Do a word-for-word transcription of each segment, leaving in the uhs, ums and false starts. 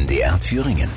D R Thüringen.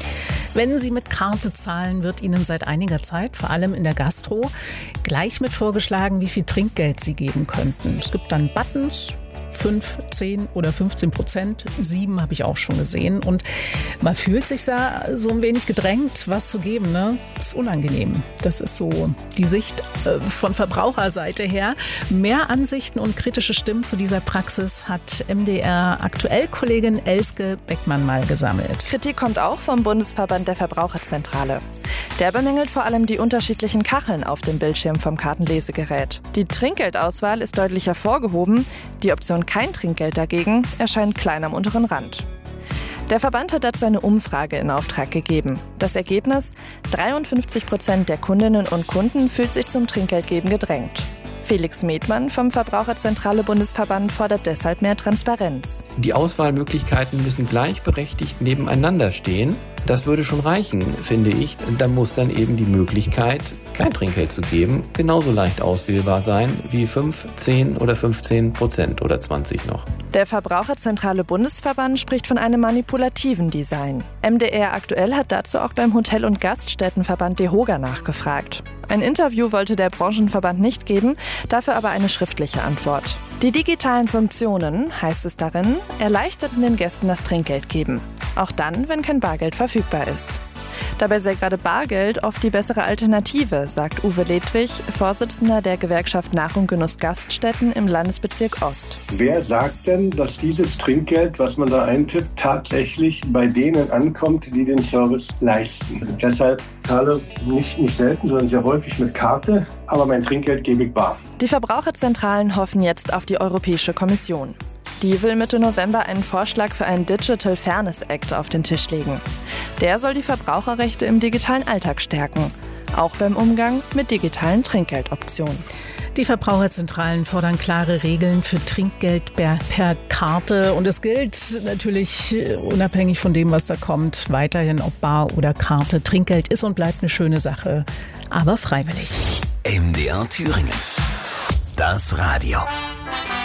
Wenn Sie mit Karte zahlen, wird Ihnen seit einiger Zeit, vor allem in der Gastro, gleich mit vorgeschlagen, wie viel Trinkgeld Sie geben könnten. Es gibt dann Buttons, fünf, zehn oder fünfzehn Prozent. sieben habe ich auch schon gesehen. Und man fühlt sich da so ein wenig gedrängt, was zu geben. Ne? Das ist unangenehm. Das ist so die Sicht von Verbraucherseite her. Mehr Ansichten und kritische Stimmen zu dieser Praxis hat M D R-Aktuell-Kollegin Elske Beckmann mal gesammelt. Kritik kommt auch vom Bundesverband der Verbraucherzentrale. Der bemängelt vor allem die unterschiedlichen Kacheln auf dem Bildschirm vom Kartenlesegerät. Die Trinkgeldauswahl ist deutlich hervorgehoben. Die Option kein Trinkgeld dagegen erscheint klein am unteren Rand. Der Verband hat dazu eine Umfrage in Auftrag gegeben. Das Ergebnis: dreiundfünfzig Prozent der Kundinnen und Kunden fühlt sich zum Trinkgeldgeben gedrängt. Felix Medmann vom Verbraucherzentrale Bundesverband fordert deshalb mehr Transparenz. Die Auswahlmöglichkeiten müssen gleichberechtigt nebeneinander stehen. Das würde schon reichen, finde ich. Da muss dann eben die Möglichkeit, kein Trinkgeld zu geben, genauso leicht auswählbar sein wie fünf, zehn oder fünfzehn Prozent oder zwanzig noch. Der Verbraucherzentrale Bundesverband spricht von einem manipulativen Design. M D R Aktuell hat dazu auch beim Hotel- und Gaststättenverband DEHOGA nachgefragt. Ein Interview wollte der Branchenverband nicht geben, dafür aber eine schriftliche Antwort. Die digitalen Funktionen, heißt es darin, erleichterten den Gästen das Trinkgeld geben. Auch dann, wenn kein Bargeld verfügbar ist. Dabei sei gerade Bargeld oft die bessere Alternative, sagt Uwe Ledwig, Vorsitzender der Gewerkschaft Nach- und Genuss Gaststätten im Landesbezirk Ost. Wer sagt denn, dass dieses Trinkgeld, was man da eintippt, tatsächlich bei denen ankommt, die den Service leisten? Und deshalb zahle nicht, nicht selten, sondern sehr häufig mit Karte, aber mein Trinkgeld gebe ich bar. Die Verbraucherzentralen hoffen jetzt auf die Europäische Kommission. Die will Mitte November einen Vorschlag für einen Digital Fairness Act auf den Tisch legen. Der soll die Verbraucherrechte im digitalen Alltag stärken, auch beim Umgang mit digitalen Trinkgeldoptionen. Die Verbraucherzentralen fordern klare Regeln für Trinkgeld per, per Karte. Und es gilt natürlich, unabhängig von dem, was da kommt, weiterhin, ob Bar oder Karte. Trinkgeld ist und bleibt eine schöne Sache, aber freiwillig. M D R Thüringen. Das Radio.